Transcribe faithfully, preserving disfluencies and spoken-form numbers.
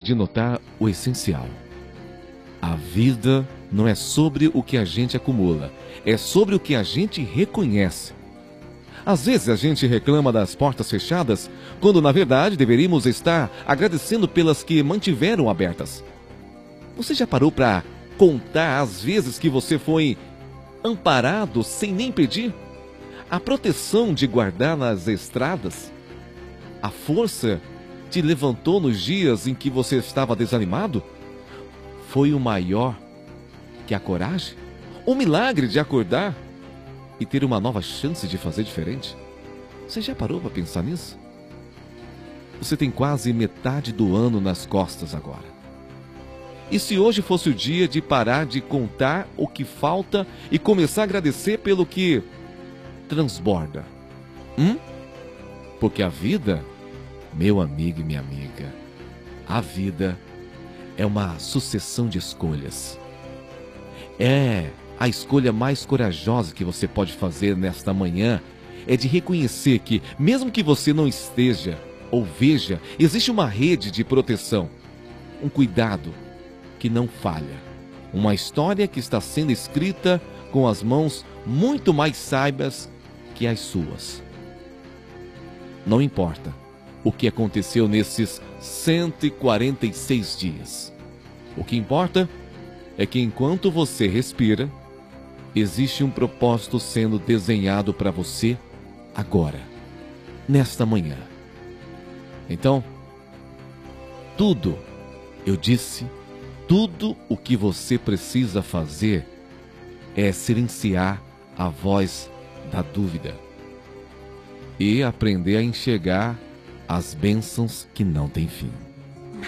de notar o essencial. A vida não é sobre o que a gente acumula, é sobre o que a gente reconhece. Às vezes a gente reclama das portas fechadas, quando na verdade deveríamos estar agradecendo pelas que mantiveram abertas. Você já parou para contar as vezes que você foi amparado sem nem pedir? A proteção de guardar nas estradas? A força te levantou nos dias em que você estava desanimado? Foi o maior que a coragem? O milagre de acordar e ter uma nova chance de fazer diferente? Você já parou para pensar nisso? Você tem quase metade do ano nas costas agora. E se hoje fosse o dia de parar de contar o que falta e começar a agradecer pelo que transborda? Hum? Porque a vida, meu amigo e minha amiga, a vida é uma sucessão de escolhas. É a escolha mais corajosa que você pode fazer nesta manhã é de reconhecer que, mesmo que você não esteja ou veja, existe uma rede de proteção, um cuidado que não falha, uma história que está sendo escrita com as mãos muito mais sábias que as suas. Não importa o que aconteceu nesses cento e quarenta e seis dias. O que importa é que enquanto você respira, existe um propósito sendo desenhado para você agora, nesta manhã. Então, tudo, eu disse, tudo o que você precisa fazer é silenciar a voz da dúvida e aprender a enxergar as bênçãos que não têm fim.